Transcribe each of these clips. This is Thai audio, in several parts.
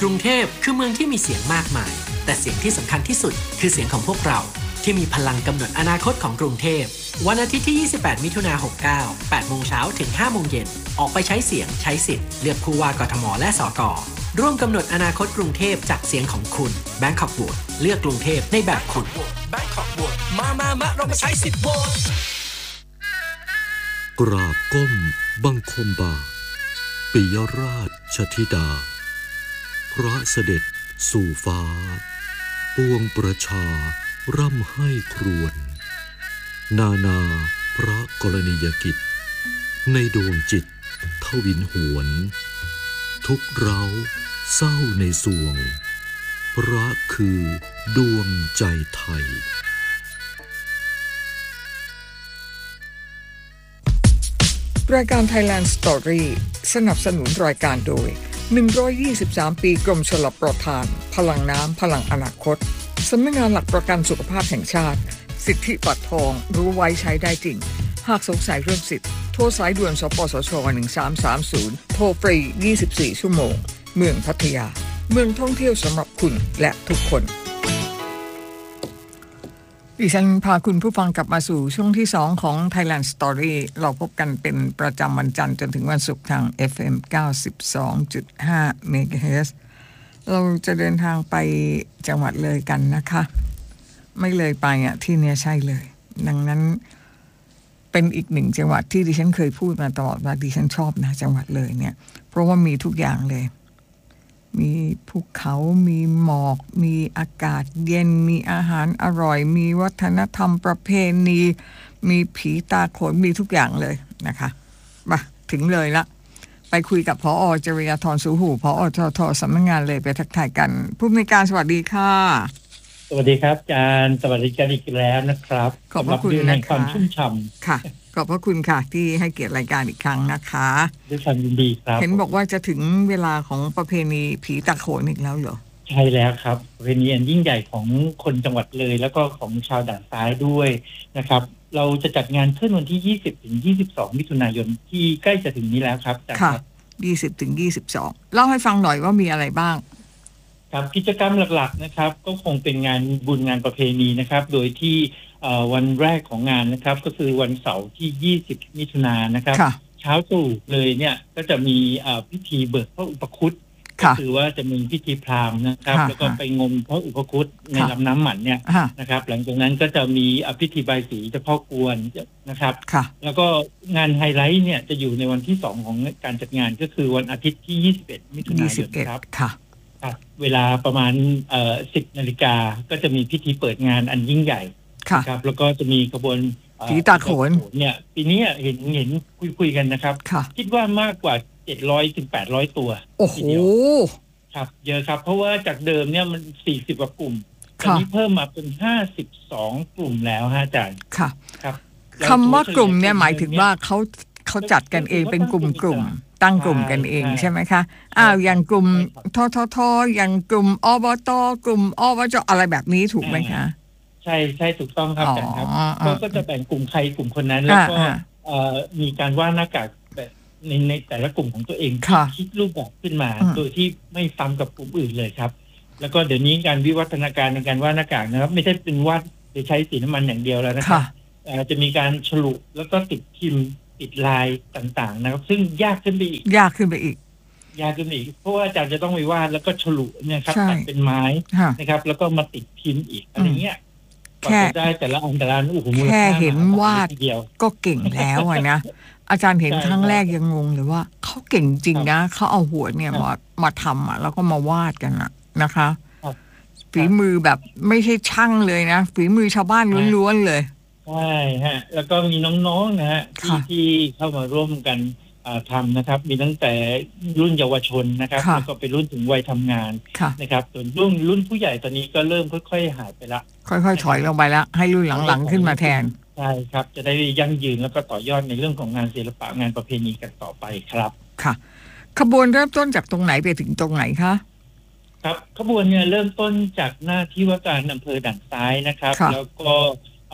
รุงเทพคือเมืองที่มีเสียงมากมายแต่เสียงที่สำคัญที่สุดคือเสียงของพวกเราที่มีพลังกำหนดอนาคตของกรุงเทพวันอาทิตย์ที่28มิถุนายน69 8 โมงเช้าถึง 5 โมงเย็นออกไปใช้เสียงใช้สิทธิ์เลือกผู้ว่ากทมและสกร่วมกำหนดอนาคตกรุงเทพจากเสียงของคุณ Bangkok Vote เลือกกรุงเทพในแบบคุณ Bangkok Vote มาเรามาใช้สิทธิ์โหวตกราบก้มบังคมบาทปิยราชธิดาพระเสด็จสู่ฟ้าปวงประชาร่ำให้ครวญนาพระกรณียกิจในดวงจิตทวินหวนทุกเราเศร้าในสวงพระคือดวงใจไทยรายการ Thailand Story สนับสนุนรายการโดย123ปีกรมชลประทานพลังน้ำพลังอนาคตสำนักงานหลักประกันสุขภาพแห่งชาติสิทธิบัตรทองรู้ไว้ใช้ได้จริงหากสงสัยเรื่องสิทธิ์โทรสายด่วนสปสช1330โทรฟรี24ชั่วโมงเมืองพัทยาเมืองท่องเที่ยวสำหรับคุณและทุกคนดิฉันพาคุณผู้ฟังกลับมาสู่ช่วงที่2ของ Thailand Story เราพบกันเป็นประจำวันจันทร์จนถึงวันศุกร์ทาง FM 92.5 MHz เราจะเดินทางไปจังหวัดเลยกันนะคะไม่เลยไปที่เนี่ยใช่เลยดังนั้นเป็นอีกหนึ่งจังหวัดที่ดิฉันเคยพูดมาตลอดว่าดิฉันชอบนะจังหวัดเลยเนี่ยเพราะว่ามีทุกอย่างเลยมีภูเขามีหมอกมีอากาศเย็นมีอาหารอร่อยมีวัฒนธรรมประเพณีมีผีตาโขนมีทุกอย่างเลยนะคะมาถึงเลยละไปคุยกับผอ.จริยธร สูหูผอ.ทท.สำนักงานเลยไปทักทายกันผู้อำนวยการสวัสดีค่ะสวัสดีครับอาจารย์สวัสดีกันอีกแล้วนะครับขอบพระคุณนะคะความชุ่มฉ่ำค่ะขอบพระคุณค่ะที่ให้เกียรติรายการอีกครั้งนะคะด้วยความยินดีครับเห็นบอกว่าจะถึงเวลาของประเพณีผีตาโขนอีกแล้วเหรอใช่แล้วครับประเพณีอันยิ่งใหญ่ของคนจังหวัดเลยแล้วก็ของชาวด่านซ้ายด้วยนะครับเราจะจัดงานขึ้นวันที่20ถึง22มิถุนายนที่ใกล้จะถึงนี้แล้วครับค่ะ20ถึง22เล่าให้ฟังหน่อยว่ามีอะไรบ้างครับกิจกรรมหลักๆนะครับก็คงเป็นงานบุญงานประเพณีนะครับโดยที่วันแรกของงานนะครับก็คือวันเสาร์ที่20มิถุนายนนะครับเช้าตรู่เลยเนี่ยก็จะมีพิธีเบิกพระอุปคุตก็คือว่าจะมีพิธีพราหมณ์นะครับแล้วก็ไปงมพระอุปคุตในลำน้ำหมันเนี่ยนะครับหลังจากนั้นก็จะมีพิธีบายสีเจ้าพ่อกวนนะครับแล้วก็งานไฮไลท์เนี่ยจะอยู่ในวันที่2ของการจัดงานก็คือวันอาทิตย์ที่21มิถุนายนครับเวลาประมาณ10 นาฬิกาก็จะมีพิธีเปิดงานอันยิ่งใหญ่ครับแล้วก็จะมีขบวนผีตาโขนเนี่ยปีนี้เห็นคุยกันนะครับคิดว่ามากกว่า700ถึง800ตัวโอ้โหครับเยอะครับเพราะว่าจากเดิมเนี่ยมัน40กว่ากลุ่มตอนนี้เพิ่มมาเป็น52กลุ่มแล้วฮะอาจารย์ค่ะครับคำว่ากลุ่มเนี่ยหมายถึงว่าเขาจัดกันเองเป็นกลุ่มตั้งกลุ่มกันเองใช่ไหมคะอย่างกลุ่มททอย่างกลุ่มอบตกลุ่มอบจอะไรแบบนี้ถูกไหมคะใช่ถูกต้องครับอาจารย์ครับก็จะแบ่งกลุ่มใครกลุ่มคนนั้นแล้วก็มีการวาดหน้ากากแบบในแต่ละกลุ่มของตัวเองคิดรูปแบบขึ้นมาโดยที่ไม่ซ้ำกับกลุ่มอื่นเลยครับแล้วก็เดี๋ยวนี้การวิวัฒนาการในการวาดหน้ากากนะครับไม่ใช่เป็นวาดโดยใช้สีน้ำมันอย่างเดียวแล้วนะครับจะมีการฉลุแล้วก็ติดพิมพ์ติดลายต่างๆนะครับซึ่งยากขึ้นไปอีกเพราะว่าอาจารย์จะต้องไปวาดแล้วก็ฉลุเนี่ยครับตัดเป็นไม้นะครับแล้วก็มาติดพิมพ์อีกอะไรเงี้ยแค่ได้แต่ละอันโอ้โหแค่เห็นวาดก็เก่งแล้วนะอาจารย์เห็นครั้งแรกยังงงเลยว่าเขาเก่งจริงนะเขาเอาหัวเนี่ยมาทำแล้วก็มาวาดกันนะคะฝีมือแบบไม่ใช่ช่างเลยนะฝีมือชาวบ้านล้วนๆเลยใช่ฮะแล้วก็มีน้องๆนะฮะที่เข้ามาร่วมกันทำนะครับมีตั้งแต่รุ่นเยาวชนนะครับแล้วก็ไปรุ่นถึงวัยทำงานนะครับส่วนรุ่นผู้ใหญ่ตอนนี้ก็เริ่มค่อยๆหายไปละค่อยๆถอยลงไปละให้รุ่นหลังๆขึ้นมาแทนใช่ครับจะได้ยั่งยืนแล้วก็ต่อยอดในเรื่องของงานศิลปะงานประเพณีกันต่อไปครับค่ะขบวนเริ่มต้นจากตรงไหนไปถึงตรงไหนคะครับขบวนเนี่ยเริ่มต้นจากหน้าที่ว่าการอำเภอด่านซ้ายนะครับแล้วก็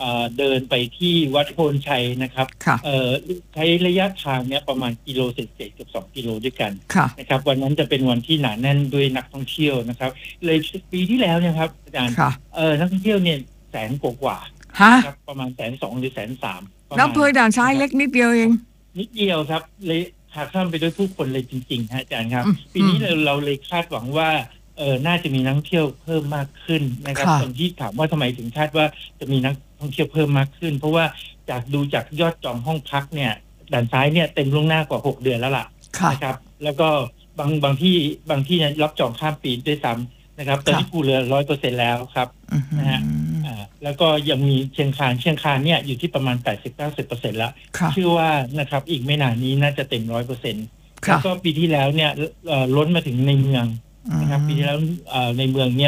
เดินไปที่วัดโพนชัยนะครับใช้ระยะทางเนี่ยประมาณกิโลเศษๆกับ2 กิโลด้วยกันนะครับวันนั้นจะเป็นวันที่หนาแน่นด้วยนักท่องเที่ยวนะครับเลยปีที่แล้วเนี่ยครับอาจารย์นักท่องเที่ยวเนี่ย100,000 กว่าครับประมาณ120,000 หรือ 130,000 แล้วอำเภอด่านซ้ายเล็กนิดเดียวเองนิดเดียวครับเลยหากข้ามไปด้วยผู้คนเลยจริงๆฮะอาจารย์ครับปีนี้เราเลยคาดหวังว่าน่าจะมีนักท่องเที่ยวเพิ่มมากขึ้นนะครับคนที่ถามว่าทำไมถึงคาดว่าจะมีนักท่องเที่ยวเพิ่มมากขึ้นเพราะว่าจากยอดจองห้องพักเนี่ยด่านซ้ายเนี่ยเต็มล่วงหน้ากว่า6 เดือนแล้วล่ะนะครับแล้วก็บางที่รับจองข้ามปีด้วยซ้ำนะครับตอนนี้ภูเรือ 100% แล้วครับนะฮะแล้วก็ยังมีเชียงคานเนี่ยอยู่ที่ประมาณ 80-90% แล้วเชื่อว่านะครับอีกไม่นานนี้น่าจะเต็ม 100% แล้วก็ปีที่แล้วเนี่ยล้นมาถึงในเมืองนะครับปีที่แล้วในเมืองเนี่ย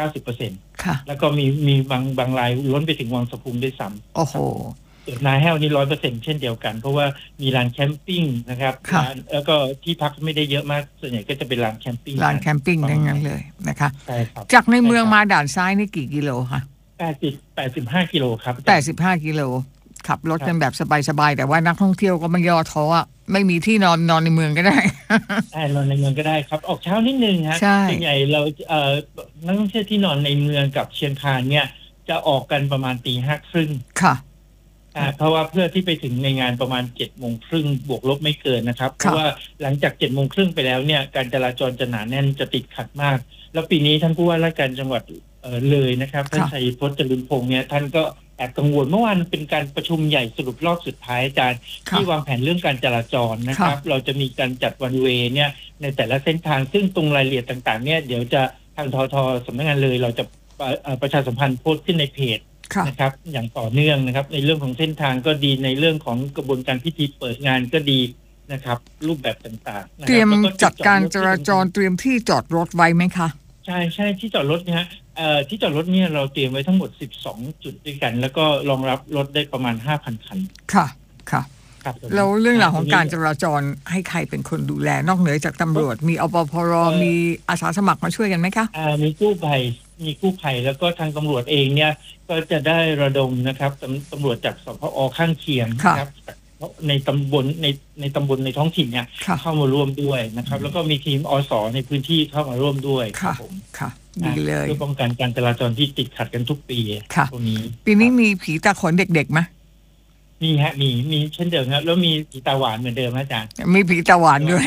90% แล้วก็มีบางรายล้นไปถึงวังสะพุงด้วยซ้ำโอ้โหนาแห้วนี่ 100% เช่นเดียวกันเพราะว่ามีลานแคมปิ้งนะครับแล้วก็ที่พักไม่ได้เยอะมากส่วนใหญ่ก็จะเป็นลานแคมปิ้งทั้งนั้นเลยนะคะใช่ครับจากในเมืองมาด่านซ้ายนี่กี่กิโลคะ 85 กิโลครับ 85 กิโลขับรถกันแบบสบายๆแต่ว่านักท่องเที่ยวก็ไม่ย่อท้อไม่มีที่นอนในเมืองก็ได้นอนในเมืองก็ได้ครับออกเช้านิดนึงฮะส่วนใหญ่เรานักท่องเที่ยวที่นอนในเมืองกับเชียงคานเนี่ยจะออกกันประมาณ 5:30 ค่ะเพราะว่าเพื่อที่ไปถึงในงานประมาณ 7:30 บวกลบไม่เกินนะครับเพราะว่าหลังจาก 7:30 ไปแล้วเนี่ยการจราจรจะหนาแน่นจะติดขัดมากแล้วปีนี้ท่านผู้ว่าราชการจังหวัดเลยนะครับท่านชัยพจน์ จรุนพงษ์เนี่ยท่านก็แอบกังวลเมื่อวานเป็นการประชุมใหญ่สรุปรอบสุดท้ายอาจารย์ที่วางแผนเรื่องการจราจรนะครับเราจะมีการจัดวันเวย์เนี่ยในแต่ละเส้นทางซึ่งตรงรายละเอียดต่างๆเนี่ยเดี๋ยวจะทางทท.สำนักงานเลยเราจะประชาสัมพันธ์โพสต์ขึ้นในเพจนะครับอย่างต่อเนื่องนะครับในเรื่องของเส้นทางก็ดีในเรื่องของกระบวนการพิธีเปิดงานก็ดีนะครับรูปแบบต่างๆเตรียมจัดการจราจรเตรียมที่จอดรถไว้ไหมคะใช่ที่จอดรถเนี่ยที่จอดรถเนี่ยเราเตรียมไว้ทั้งหมด12 จุดด้วยกันแล้วก็รองรับรถได้ประมาณ 5,000 คันค่ะแล้วเรื่องราวของการจราจรให้ใครเป็นคนดูแลนอกเหนือจากตำรวจมีอปภรมีอาสาสมัครมาช่วยกันไหมคะมีกู้ภัยแล้วก็ทางตำรวจเองเนี่ยก็จะได้ระดมนะครับตำรวจจากสพอข้างเคียงนะครับในตำบลในท้องถิ่นเนี่ยเข้ามาร่วมด้วยนะครับแล้วก็มีทีมอส.ในพื้นที่เข้ามาร่วมด้วยครับผมค่ะดีเลยเพื่อป้องกันการจราจรที่ติดขัดกันทุกปีตรงนี้ปีนี้มีผีตาขนเด็กๆไหมมีฮะมีเช่นเดิมครับแล้วมีผีตาหวานเหมือนเดิมอาจารย์มีผีตาหวานด้วย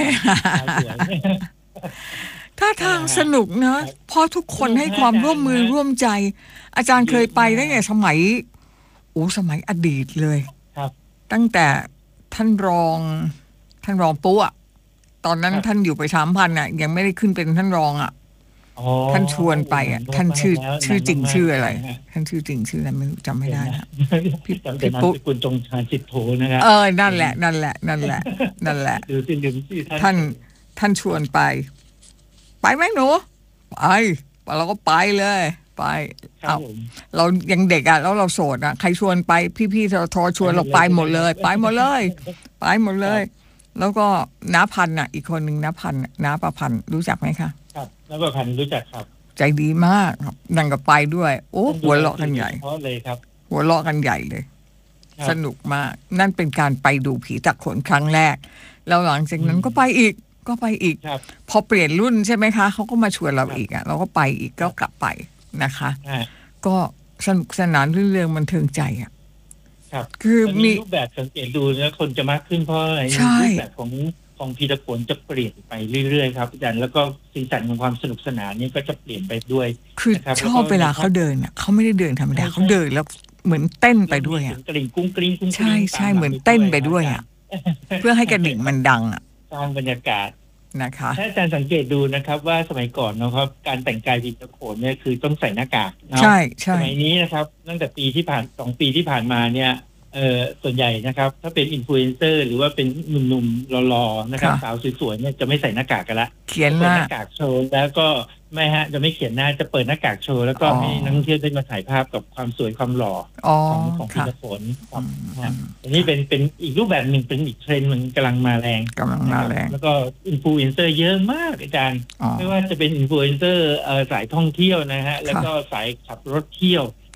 ถ้าทางสนุกนะเพราะทุกคนให้ความร่วมมือร่วมใจอาจารย์เคยไปได้ไงสมัยอดีตเลยครับตั้งแต่ท่านรองปุ๊อ่ะตอนนั้นท่านอยู่ไป3,000อ่ะยังไม่ได้ขึ้นเป็นท่านรองอ่ะท่านชวนไปอ่ะท่านชื่อจริงชื่ออะไรท่านชื่อจริงชื่ออะไรไม่จำไม่ได้นะพี่ปุ๊คุณจงชาญสิทโธนะครับนั่นแหละดูสิท่านชวนไปไหมหนูไปเราก็ไปเลยไปเรายังเด็กอ่ะแล้วเราโสดอ่ะใครชวนไปพี่ๆทชวนเราไปหมดเลยไปหมดเลยแล้วก็น้าพันธุ์อ่ะอีกคนนึงน้าประพันธ์รู้จักไหมคะครับน้าประพันธ์รู้จักครับใจดีมากครับนั่งกับไปด้วยหัวเราะกันใหญ่เลยครับหัวเราะกันใหญ่เลยสนุกมากนั่นเป็นการไปดูผีตาขนครั้งแรกแล้วหลังจากนั้นก็ไปอีกพอเปลี่ยนรุ่นใช่ไหมคะเขาก็มาชวนเราอีกอ่ะเราก็ไปอีกก็กลับไปนะคะก็สนุกสนานเรื่องบันเทิงใจอ่ะครับคือมีรูปแบบสังเกตดูนะคนจะมากขึ้นเพราะอะไรรูปแบบของผีตาขนจะเปลี่ยนไปเรื่อยๆครับอาจารย์แล้วก็สีสันของความสนุกสนานนี่ก็จะเปลี่ยนไปด้วยคือชอบเวลาเขาเดินอ่ะเขาไม่ได้เดินธรรมดาเขาเดินแล้วเหมือนเต้นไปด้วยอ่ะกระดิ่งกุ้งกริ้งใช่เหมือนเต้นไปด้วยอ่ะเพื่อให้กระดิ่งมันดังอ่ะสร้างบรรยากาศนะคะถ้าอาจารย์สังเกตดูนะครับว่าสมัยก่อนนะครับการแต่งกายผีตาโขนเนี่ยคือต้องใส่หน้ากากใช่สมัยนี้นะครับตั้งแต่2 ปีที่ผ่านมาเนี่ยส่วนใหญ่นะครับถ้าเป็นอินฟลูเอนเซอร์หรือว่าเป็นหนุ่มๆหล่อๆนะครับสาวสวยๆเนี่ยจะไม่ใส่หน้ากากกันละเขียนหน้ากากโชว์แล้วก็ไม่ฮะจะไม่เขียนหน้าจะเปิดหน้ากากโชว์แล้วก็ให้นักท่องเที่ยวได้มาถ่ายภาพกับความสวยความหล่อของผีตาโขนอันนี้เป็นอีกรูปแบบหนึ่งเป็นอีกเทรนด์มันกำลังมาแรงแล้วก็อินฟลูเอนเซอร์เยอะมากอาจารย์ไม่ว่าจะเป็นอินฟลูเอนเซอร์สายท่องเที่ยวนะฮะแล้วก็สายขับรถเที่ยว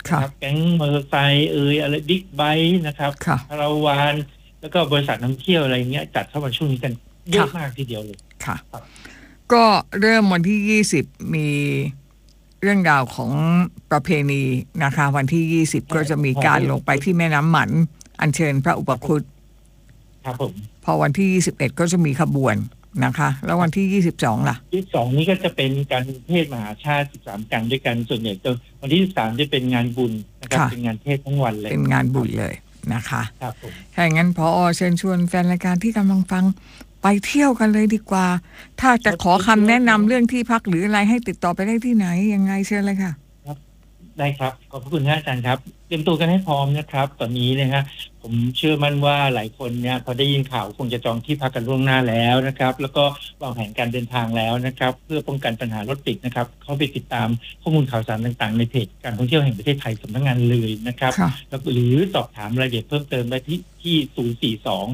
นะครับแก๊งมอเตอร์ไซค์อะไรบิ๊กไบค์นะครับคาราวานแล้วก็บริษัทนำเที่ยวอะไรเงี้ยจัดเข้ามาช่วงนี้กันเยอะมากทีเดียวเลยค่ะก็เริ่มวันที่20มีเรื่องราวของประเพณีนะคะวันที่20ก็จะมีการลงไปที่แม่น้ำหมันอัญเชิญพระอุปคุตครับผมพอวันที่21ก็จะมีขบวนนะคะแล้ววันที่22ล่ะ 22นี้ก็จะเป็นการเทศมหาชาติ13กันด้วยกันส่วนใหญ่จะวันที่23จะเป็นงานบุญนะครับเป็นงานเทศทั้งวันเลยเป็นงานบุญเลยนะคะครับผมถ้าอย่างนั้นผอ.เชิญชวนแฟนรายการที่กำลังฟังไปเที่ยวกันเลยดีกว่าถ้าจะขอคำแนะนำเรื่องที่พักหรืออะไรให้ติดต่อไปได้ที่ไหนยังไงเชิญเลยค่ะได้ครับขอบคุณท่านอาจารย์ครับเตรียมตัวกันให้พร้อมนะครับตอนนี้นะฮะผมเชื่อมั่นว่าหลายคนเนี่ยพอได้ยินข่าวคงจะจองที่พักกันล่วงหน้าแล้วนะครับแล้วก็วางแผนการเดินทางแล้วนะครับเพื่อป้องกันปัญหารถติดนะครับเข้าไปติดตามข้อมูลข่าวสารต่างๆในเพจการท่องเที่ยวแห่งประเทศไทยสำนักงานเลยนะครับแล้วหรือสอบถามรายละเอียดเพิ่มเติมได้ที่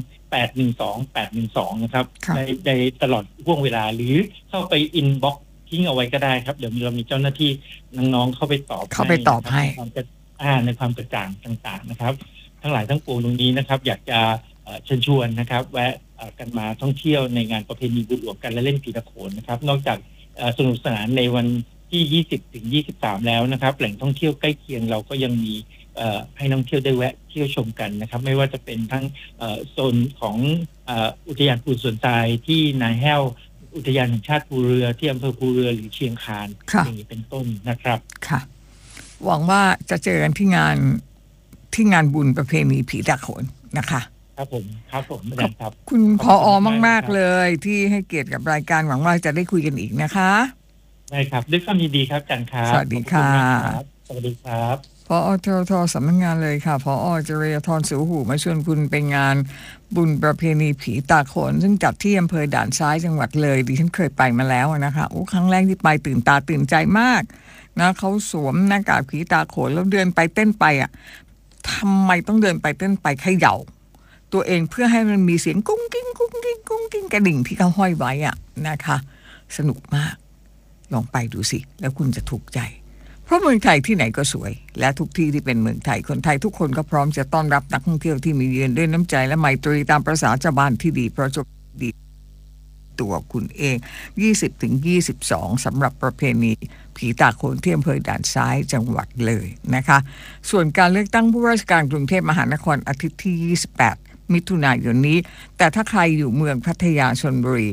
042-812-812นะครับในตลอดช่วงเวลาหรือเข้าไปอินบ็อกทิ้งเอาไว้ก็ได้ครับเดี๋ยวเรามีเจ้าหน้าที่น้องๆเข้าไปตอบให้ในความกระจ่างต่างๆนะครับทั้งหลายทั้งปวงตรงนี้นะครับอยากจะเชิญชวนนะครับแวะกันมาท่องเที่ยวในงานประเพณีบุญหลวงกันและเล่นผีตะโขนนะครับนอกจากสนุกสนานในวันที่20ถึง23แล้วนะครับแหล่งท่องเที่ยวใกล้เคียงเราก็ยังมีให้นักท่องเที่ยวได้แวะเที่ยวชมกันนะครับไม่ว่าจะเป็นทั้งโซนของอุทยานปูนสวนทรายที่นาแห้วอุทยานแห่งชาติภูเรือที่อำเภอภูเรือหรือเชียงคานอย่างนี้เป็นต้นนะครับค่ะหวังว่าจะเจอกันที่งานบุญประเพณีผีตะโขนนะคะครับผมครับคุณผอ.มากๆเลยที่ให้เกียรติกับรายการหวังว่าจะได้คุยกันอีกนะคะได้ครับด้วยความยินดีครับจันครับสวัสดีค่ะสวัสดีครับผอ.ทท.สำนักงานเลยค่ะผอ.จริยธรสูหูมาชวนคุณไปงานบุญประเพณีผีตาโขนซึ่งจัดที่อำเภอด่านซ้ายจังหวัดเลยดิฉันเคยไปมาแล้วนะคะครั้งแรกที่ไปตื่นตาตื่นใจมากนะเขาสวมหน้ากากผีตาโขนแล้วเดินไปเต้นไปอ่ะทำไมต้องเดินไปเต้นไปเขย่าตัวเองเพื่อให้มันมีเสียงกุ้งกิ้งกุ้งกิ้งกุ้งกิ้งกระดิ่งที่เขาห้อยไว้อ่ะนะคะสนุกมากลองไปดูสิแล้วคุณจะถูกใจเพราะเมืองไทยที่ไหนก็สวยและทุกที่ที่เป็นเมืองไทยคนไทยทุกคนก็พร้อมจะต้อนรับนักท่องเที่ยวที่มีเยือนด้วยน้ำใจและไมตรีตามประสาชาวบ้านที่ดีเพราะจบดีตัวคุณเอง20-22สำหรับประเพณีผีตาโขนที่อำเภอด่านซ้ายจังหวัดเลยนะคะส่วนการเลือกตั้งผู้ว่าราชการกรุงเทพมหานครอาทิตย์ที่28มิถุนายนนี้แต่ถ้าใครอยู่เมืองพัทยาชลบุรี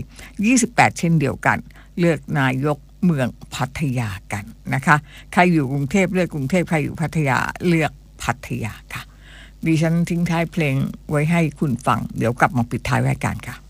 28เช่นเดียวกันเลือกนายกเมืองพัทยากันนะคะใครอยู่กรุงเทพเลือกกรุงเทพใครอยู่พัทยาเลือกพัทยาค่ะดิฉันทิ้งท้ายเพลงไว้ให้คุณฟังเดี๋ยวกลับมาปิดท้ายรายการค่ะ